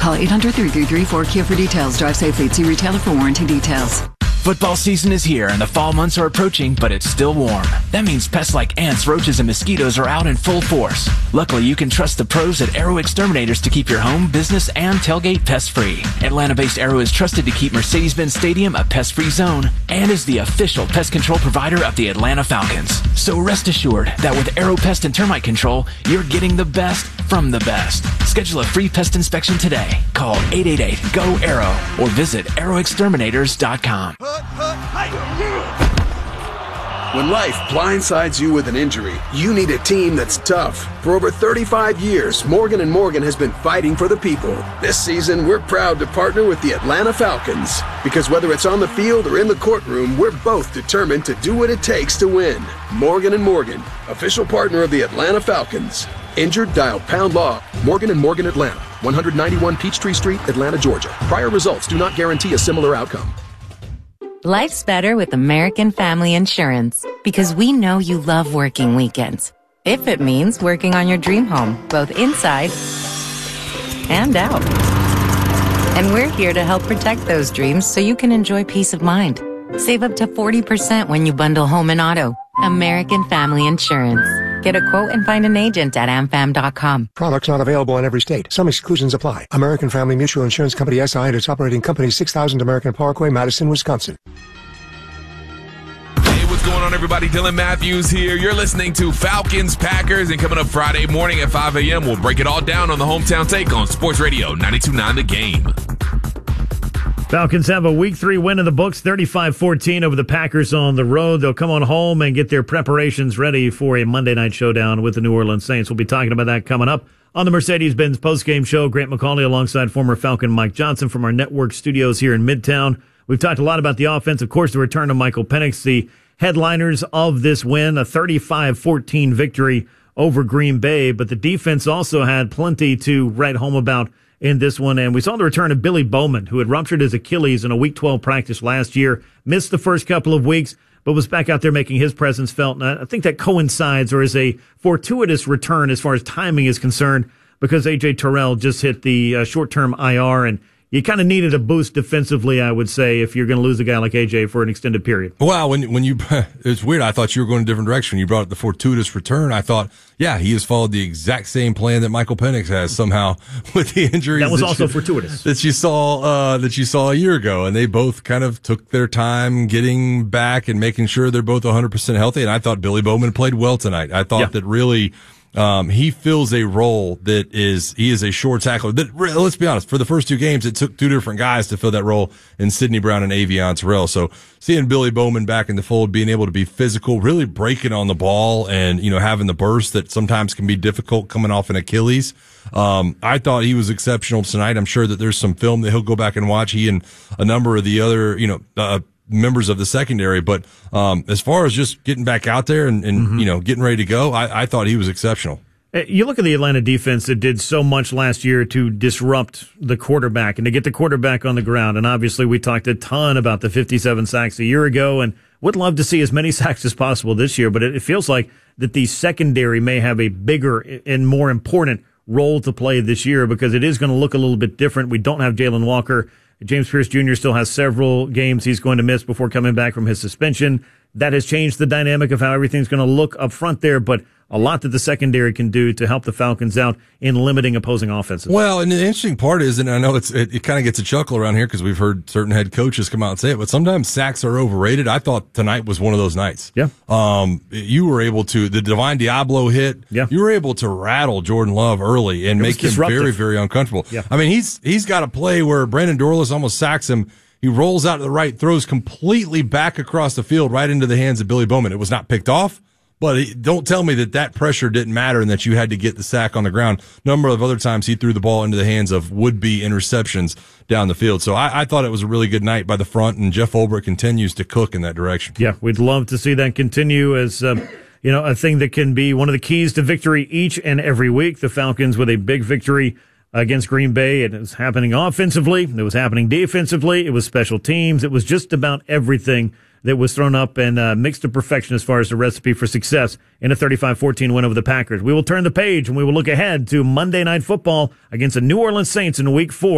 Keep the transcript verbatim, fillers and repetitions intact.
Call eight hundred, three three three, four K I A for details. Drive safely. See retailer for warranty details. Football season is here and the fall months are approaching, but it's still warm. That means pests like ants, roaches, and mosquitoes are out in full force. Luckily, you can trust the pros at Arrow Exterminators to keep your home, business, and tailgate pest-free. Atlanta-based Arrow is trusted to keep Mercedes-Benz Stadium a pest-free zone and is the official pest control provider of the Atlanta Falcons. So rest assured that with Arrow Pest and Termite Control, you're getting the best from the best. Schedule a free pest inspection today. Call eight eight eight, G O, ARROW or visit arrow exterminators dot com. When life blindsides you with an injury, you need a team that's tough. For over thirty-five years, Morgan and Morgan has been fighting for the people. This season, we're proud to partner with the Atlanta Falcons. Because whether it's on the field or in the courtroom, we're both determined to do what it takes to win. Morgan and Morgan, official partner of the Atlanta Falcons. Injured? Dial pound law. Morgan and Morgan Atlanta, one ninety-one Peachtree Street, Atlanta, Georgia. Prior results do not guarantee a similar outcome. Life's better with American Family Insurance because we know you love working weekends. If it means working on your dream home, both inside and out. And we're here to help protect those dreams so you can enjoy peace of mind. Save up to forty percent when you bundle home and auto. American Family Insurance. Get a quote and find an agent at am fam dot com. Products not available in every state. Some exclusions apply. American Family Mutual Insurance Company S I and its operating company, six thousand American Parkway, Madison, Wisconsin. Hey, what's going on, everybody? Dylan Matthews here. You're listening to Falcons Packers, and coming up Friday morning at five a.m., we'll break it all down on the Hometown Take on Sports Radio ninety-two point nine The Game. Falcons have a week three win in the books, thirty-five fourteen over the Packers on the road. They'll come on home and get their preparations ready for a Monday night showdown with the New Orleans Saints. We'll be talking about that coming up on the Mercedes-Benz postgame show. Grant McCauley alongside former Falcon Mike Johnson from our network studios here in Midtown. We've talked a lot about the offense. Of course, the return of Michael Penix, the headliners of this win, a thirty-five fourteen victory over Green Bay. But the defense also had plenty to write home about in this one, and we saw the return of Billy Bowman, who had ruptured his Achilles in a Week twelve practice last year, missed the first couple of weeks, but was back out there making his presence felt. And I think that coincides or is a fortuitous return as far as timing is concerned, because A J Terrell just hit the uh, short-term I R, and you kind of needed a boost defensively, I would say, if you're going to lose a guy like A J for an extended period. Well, when when you, it's weird. I thought you were going a different direction. You brought up the fortuitous return. I thought, yeah, he has followed the exact same plan that Michael Penix has somehow with the injuries. That was that also you, fortuitous. That you saw, uh, that you saw a year ago. And they both kind of took their time getting back and making sure they're both one hundred percent healthy. And I thought Billy Bowman played well tonight. I thought yeah. that really, Um, he fills a role that is, he is a short tackler. That, let's be honest, for the first two games, it took two different guys to fill that role in Sidney Brown and Avion Terrell. So seeing Billy Bowman back in the fold, being able to be physical, really breaking on the ball and, you know, having the burst that sometimes can be difficult coming off an Achilles. Um, I thought he was exceptional tonight. I'm sure that there's some film that he'll go back and watch. He and a number of the other, you know, uh, members of the secondary, but um, as far as just getting back out there and, and mm-hmm. you know, getting ready to go, I, I thought he was exceptional. You look at the Atlanta defense that did so much last year to disrupt the quarterback and to get the quarterback on the ground. And obviously we talked a ton about the fifty-seven sacks a year ago and would love to see as many sacks as possible this year. But it feels like that the secondary may have a bigger and more important role to play this year because it is going to look a little bit different. We don't have Jalen Walker. James Pierce Junior still has several games he's going to miss before coming back from his suspension. That has changed the dynamic of how everything's going to look up front there, but a lot that the secondary can do to help the Falcons out in limiting opposing offenses. Well, and the interesting part is, and I know it's it, it kind of gets a chuckle around here because we've heard certain head coaches come out and say it, but sometimes sacks are overrated. I thought tonight was one of those nights. Yeah. Um, you were able to, the Divine Diablo hit, yeah. you were able to rattle Jordan Love early and it make him disruptive. very, very uncomfortable. Yeah. I mean, he's he's got a play where Brandon Dorlus almost sacks him. He rolls out to the right, throws completely back across the field right into the hands of Billy Bowman. It was not picked off, but he, don't tell me that that pressure didn't matter and that you had to get the sack on the ground. Number of other times he threw the ball into the hands of would-be interceptions down the field. So I, I thought it was a really good night by the front, and Jeff Ulbrich continues to cook in that direction. Yeah, we'd love to see that continue as uh, you know, a thing that can be one of the keys to victory each and every week. The Falcons with a big victory against Green Bay. It was happening offensively. It was happening defensively. It was special teams. It was just about everything that was thrown up and uh, mixed to perfection as far as the recipe for success in a thirty-five fourteen win over the Packers. We will turn the page and we will look ahead to Monday Night Football against the New Orleans Saints in week four.